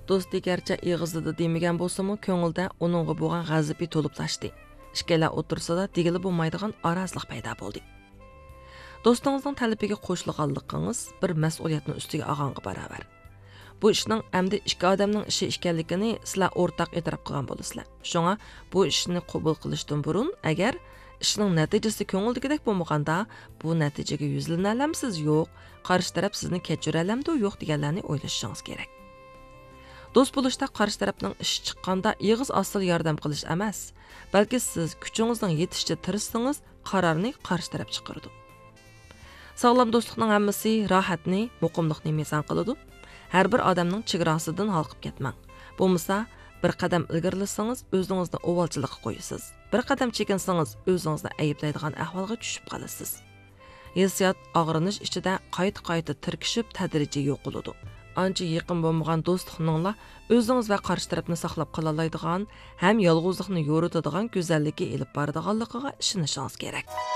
Do'sti garchi ig'izida demagan bo'lsa-mu, ko'ngilda uningga bo'lgan g'azabi to'lib tashdi. Ikkalar o'tirsida degili bo'lmaydigan arazlik paydo bo'ldi. Do'stingizning talabiga qo'shilganligingiz bir mas'uliyatni ustiga olganga barobar. Bu ishning amdi ikki odamning ishi ekanligini sizlar o'rtaq e'tirof qilgan bo'lasizlar. Shunga bu ishni qabul qilishdan burun agar ishning natijasi ko'ngildagidek bo'lmaganda, bu natijaga yuzlanalamsiz yo'q, qarshi taraf sizni kechiralamdi yo'q deganlarni o'ylashingiz kerak. Do'st bo'lishda qarshi tarafning ishi chiqqanda ig'iz asıl yordam qilish emas, balki siz kuchingizning yetishicha tirishsangiz qarorni qarshi taraf chiqaradi. Sağlam do'stlikning hammasi rohatni, muqimlikni mezon qiladi. Har bir odamning chegarasidan halqib ketmang. Bo'lmasa, bir qadam ilgarilasangiz o'zingizni ovalchilikqa qo'yasiz. Bir qadam chekinsangiz o'zingizni ayblaydigan ahvolga tushib qolasiz. Hissiyot og'rinish ichida qayta tirkishib tadrijiy yo'q bo'ladi. Ancha yaqin bo'lmagan do'stlikningla o'zingiz va qarshi tarafni saqlab qola oladigan ham yolg'izlikni yo'ritadigan go'zallikka elib boradiganligiga ishonishingiz kerak.